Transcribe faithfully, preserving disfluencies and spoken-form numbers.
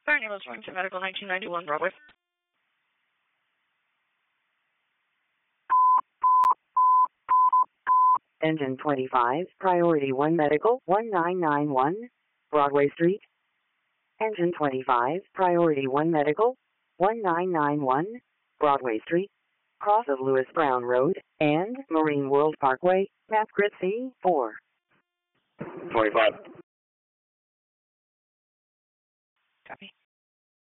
Fire ambulance running to medical nineteen ninety-one Broadway. Engine twenty-five, Priority one Medical, one nine nine one, Broadway Street. Engine twenty-five, Priority one Medical, one nine nine one, Broadway Street. Cross of Lewis Brown Road and Marine World Parkway, map grid C four. twenty-five.